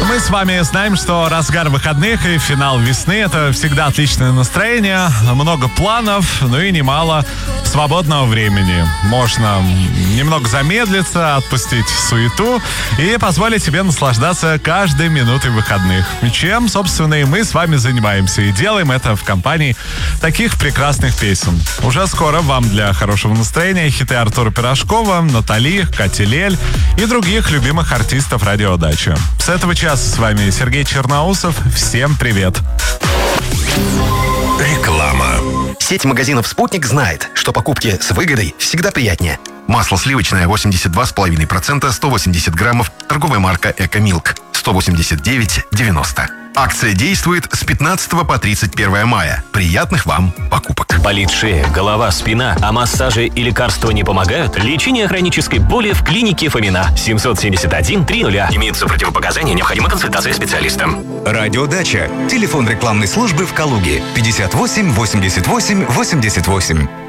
Мы с вами знаем, что разгар выходных и финал весны — это всегда отличное настроение, много планов, ну и немало свободного времени. Можно немного замедлиться, отпустить суету и позволить себе наслаждаться каждой минутой выходных. Чем, собственно, и мы с вами занимаемся. И делаем это в компании таких прекрасных песен. Уже скоро вам для хорошего настроения хиты Артура Пирожкова, Натали, Кати Лель и других любимых артистов радиодачи. С этого часа с вами Сергей Черноусов. Всем привет! Реклама. Сеть магазинов «Спутник» знает, что покупки с выгодой всегда приятнее. Масло сливочное 82,5%, 180 граммов, торговая марка «Экомилк», 189,90. Акция действует с 15 по 31 мая. Приятных вам покупок. Болит шея, голова, спина, а массажи и лекарства не помогают? Лечение хронической боли в клинике Фомина. 771-300. Имеются противопоказания, необходима консультация специалиста. Радиодача. Телефон рекламной службы в Калуге. 58 88 88.